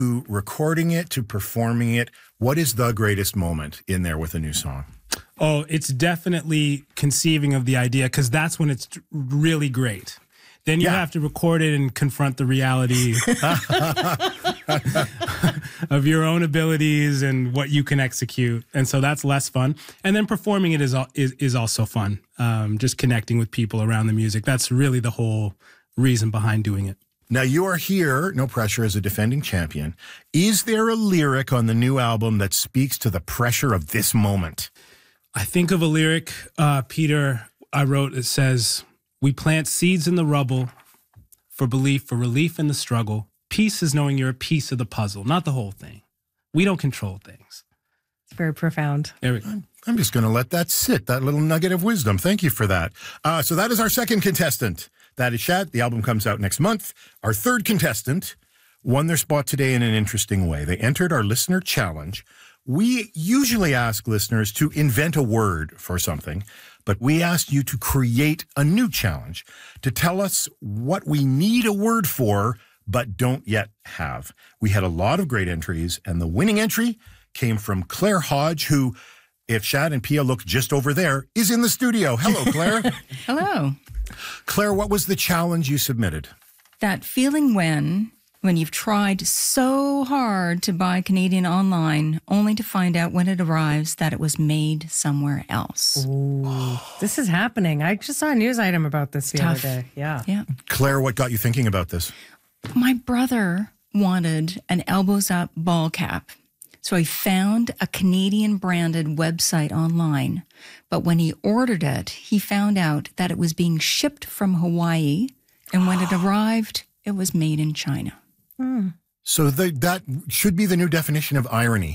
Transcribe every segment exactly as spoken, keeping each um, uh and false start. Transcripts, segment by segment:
to recording it, to performing it, what is the greatest moment in there with a new song? Oh, it's definitely conceiving of the idea, because that's when it's really great. Then you Yeah. have to record it and confront the reality of your own abilities and what you can execute. And so that's less fun. And then performing it is al- is, is also fun. Um, just connecting with people around the music. That's really the whole reason behind doing it. Now, you are here, no pressure, as a defending champion. Is there a lyric on the new album that speaks to the pressure of this moment? I think of a lyric, uh, Peter, I wrote, it says, "We plant seeds in the rubble for belief, for relief in the struggle. Peace is knowing you're a piece of the puzzle, not the whole thing. We don't control things." It's very profound. There we go. I'm just going to let that sit, that little nugget of wisdom. Thank you for that. Uh, so that is our second contestant. That is Shad. The album comes out next month. Our third contestant won their spot today in an interesting way. They entered our listener challenge. We usually ask listeners to invent a word for something, but we asked you to create a new challenge, to tell us what we need a word for, but don't yet have. We had a lot of great entries, and the winning entry came from Claire Hodge, who, if Shad and Pia look just over there, is in the studio. Hello, Claire. Hello. Claire, what was the challenge you submitted? That feeling when, when you've tried so hard to buy Canadian online, only to find out when it arrives that it was made somewhere else. Ooh, this is happening. I just saw a news item about this the Tough. other day. Yeah. Yeah. Claire, what got you thinking about this? My brother wanted an elbows up ball cap. So he found a Canadian branded website online. But when he ordered it, he found out that it was being shipped from Hawaii. And when it arrived, it was made in China. Hmm. So the, that should be the new definition of irony,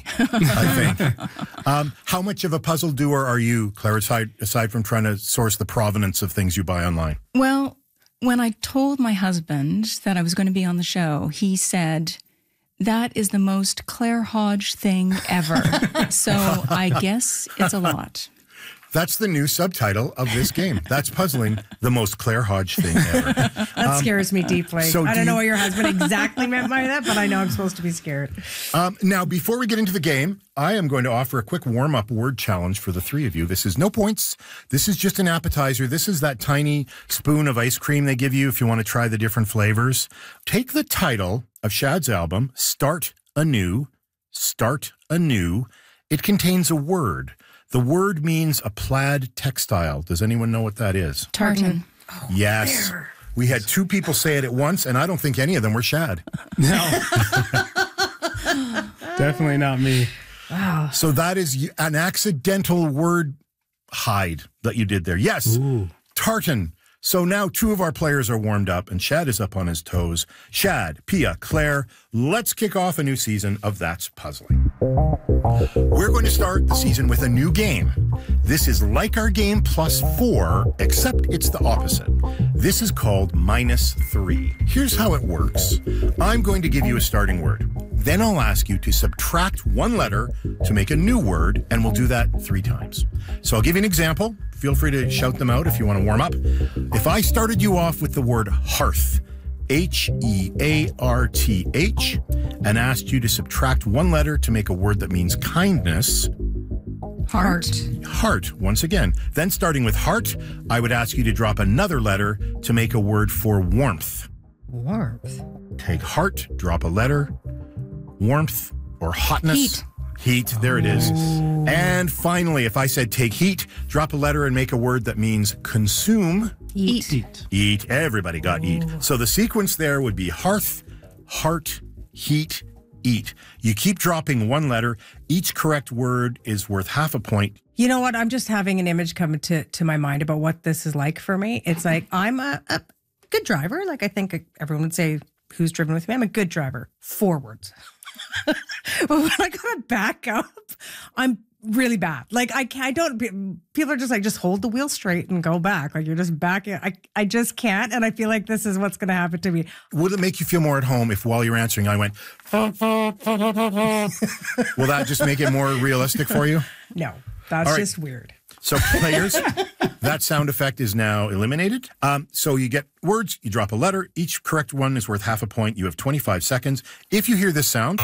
I think. Um, how much of a puzzle doer are you, Claire, aside, aside from trying to source the provenance of things you buy online? Well, when I told my husband that I was going to be on the show, he said, "That is the most Claire Hodge thing ever." So I guess it's a lot. That's the new subtitle of this game. That's puzzling, the most Claire Hodge thing ever. That Um, scares me deeply. so I do don't know you- what your husband exactly meant by that, but I know I'm supposed to be scared. Um, now, before we get into the game, I am going to offer a quick warm-up word challenge for the three of you. This is no points. This is just an appetizer. This is that tiny spoon of ice cream they give you if you want to try the different flavors. Take the title of Shad's album, Start Anew, Start Anew. It contains a word. The word means a plaid textile. Does anyone know what that is? Tartan. Yes. We had two people say it at once, and I don't think any of them were Shad. No. Definitely not me. Wow. So that is an accidental word hide that you did there. Yes, Ooh. tartan. So now two of our players are warmed up, and Shad is up on his toes. Shad, Pia, Claire, let's kick off a new season of That's Puzzling. We're going to start the season with a new game. This is like our game plus four, except it's the opposite. This is called minus three. Here's how it works. I'm going to give you a starting word. Then I'll ask you to subtract one letter to make a new word, and we'll do that three times. So I'll give you an example. Feel free to shout them out if you want to warm up. If I started you off with the word hearth, H E A R T H, and asked you to subtract one letter to make a word that means kindness, Heart. heart, once again. Then starting with heart, I would ask you to drop another letter to make a word for warmth. Warmth. Take heart, drop a letter, warmth or hotness. Heat. Heat, there it is. And finally, if I said take heat, drop a letter and make a word that means consume. Eat. Eat. Eat. Everybody got eat. So the sequence there would be hearth, heart, heat, eat. You keep dropping one letter. Each correct word is worth half a point. You know what? I'm just having an image come to, to my mind about what this is like for me. It's like I'm a, a good driver. Like I think everyone would say who's driven with me. I'm a good driver. Forwards. But when I gotta back up, I'm really bad. Like I can't, I don't, people are just like, just hold the wheel straight and go back. Like you're just backing. I, I just can't. And I feel like this is what's going to happen to me. Would it make you feel more at home if while you're answering I went, will that just make it more realistic for you? No, that's All right. just weird. So players, that sound effect is now eliminated. Um, so you get words, you drop a letter. Each correct one is worth half a point. You have twenty-five seconds. If you hear this sound,